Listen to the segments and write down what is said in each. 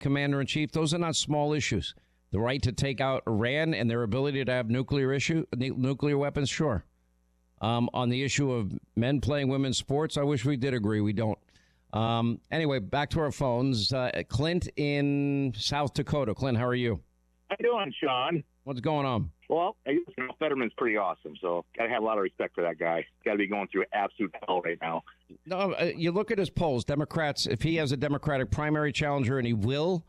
commander-in-chief, those are not small issues. The right to take out Iran and their ability to have nuclear weapons, sure. On the issue of men playing women's sports, I wish we did agree. We don't. Anyway, back to our phones. Clint in South Dakota. Clint, how are you? How you doing, Sean? What's going on? Well, Fetterman's pretty awesome, so got to have a lot of respect for that guy. Got to be going through absolute hell right now. No, you look at his polls. Democrats, if he has a Democratic primary challenger, and he will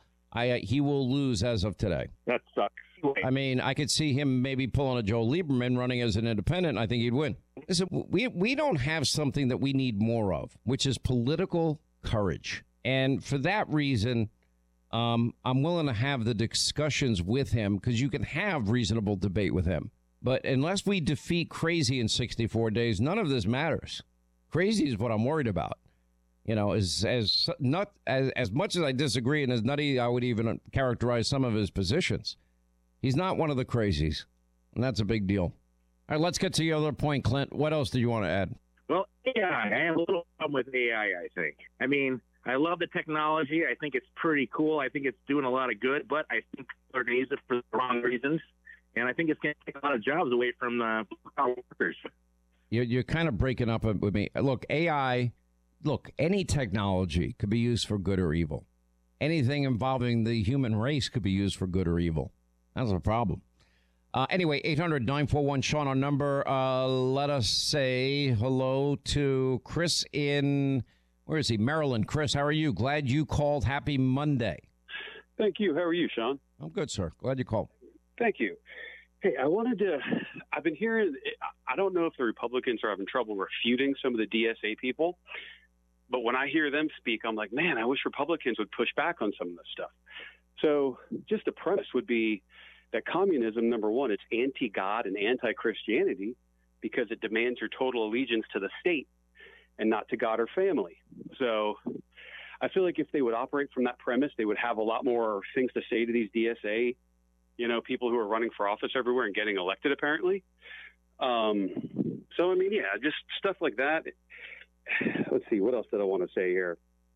lose as of today. That sucks. I mean, I could see him maybe pulling a Joe Lieberman running as an independent. I think he'd win. Listen, we don't have something that we need more of, which is political courage. And for that reason, I'm willing to have the discussions with him because you can have reasonable debate with him. But unless we defeat crazy in 64 days, none of this matters. Crazy is what I'm worried about. You know, as much as I disagree and as nutty I would even characterize some of his positions, he's not one of the crazies, and that's a big deal. All right, let's get to your other point, Clint. What else do you want to add? Well, AI. I have a little problem with AI, I think. I mean, I love the technology. I think it's pretty cool. I think it's doing a lot of good, but I think people are going to use it for the wrong reasons, and I think it's going to take a lot of jobs away from workers. You're kind of breaking up with me. Look, AI... Look, any technology could be used for good or evil. Anything involving the human race could be used for good or evil. That's a problem. Anyway, 800-941-SEAN, our number. Let us say hello to Chris in, where is he? Maryland. Chris, how are you? Glad you called. Happy Monday. Thank you. How are you, Sean? I'm good, sir. Glad you called. Thank you. Hey, I've been hearing, I don't know if the Republicans are having trouble refuting some of the DSA people. But when I hear them speak, I'm like, man, I wish Republicans would push back on some of this stuff. So just the premise would be that communism, number one, it's anti-God and anti-Christianity because it demands your total allegiance to the state and not to God or family. So I feel like if they would operate from that premise, they would have a lot more things to say to these DSA, people who are running for office everywhere and getting elected, apparently. So, I mean, yeah, just stuff like that. Let's see, what else did I want to say here?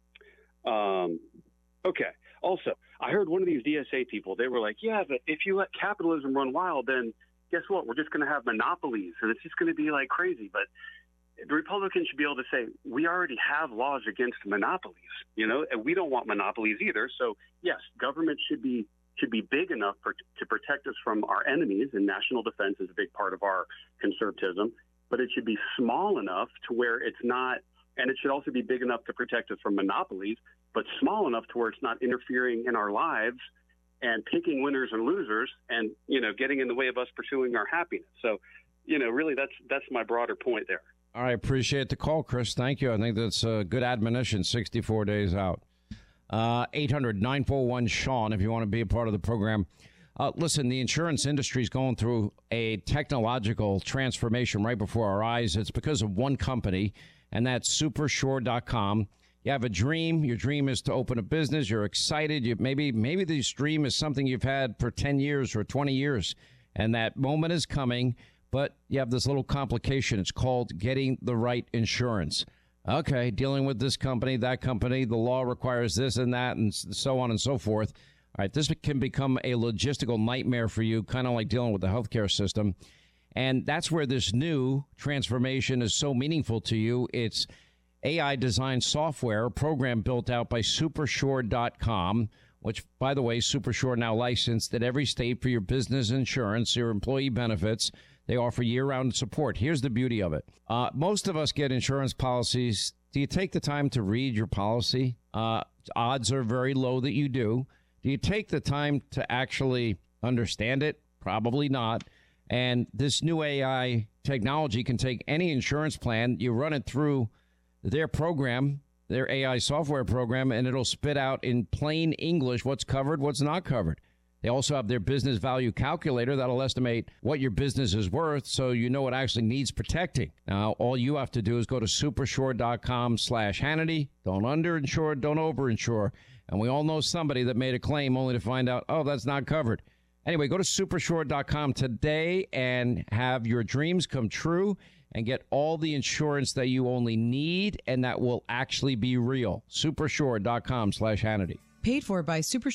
Okay. Also, I heard one of these DSA people, they were like, yeah, but if you let capitalism run wild, then guess what? We're just going to have monopolies, and it's just going to be like crazy. But the Republicans should be able to say, we already have laws against monopolies, and we don't want monopolies either. So, yes, government should be big enough to protect us from our enemies, and national defense is a big part of our conservatism. But it should be small enough to where it's not, and it should also be big enough to protect us from monopolies, but small enough to where it's not interfering in our lives and picking winners and losers and, getting in the way of us pursuing our happiness. So, really that's my broader point there. All right. Appreciate the call, Chris. Thank you. I think that's a good admonition, 64 days out. 800-941-SEAN if you want to be a part of the program. Listen, the insurance industry is going through a technological transformation right before our eyes. It's because of one company, and that's Supersure.com. You have a dream. Your dream is to open a business. You're excited. Maybe this dream is something you've had for 10 years or 20 years, and that moment is coming, but you have this little complication. It's called getting the right insurance. Okay, dealing with this company, that company, the law requires this and that, and so on and so forth. All right, this can become a logistical nightmare for you, kind of like dealing with the healthcare system. And that's where this new transformation is so meaningful to you. It's AI-designed software, a program built out by Supersure.com, which, by the way, Supersure now licensed in every state for your business insurance, your employee benefits. They offer year-round support. Here's the beauty of it. Most of us get insurance policies. Do you take the time to read your policy? Odds are very low that you do. Do you take the time to actually understand it? Probably not. And this new AI technology can take any insurance plan, you run it through their program, their AI software program, and it'll spit out in plain English what's covered, what's not covered. They also have their business value calculator that'll estimate what your business is worth so you know what actually needs protecting. Now, all you have to do is go to supersure.com/Hannity. Don't underinsure, don't overinsure. And we all know somebody that made a claim only to find out, oh, that's not covered. Anyway, go to supersure.com today and have your dreams come true and get all the insurance that you only need and that will actually be real. Supersure.com/Hannity. Paid for by Super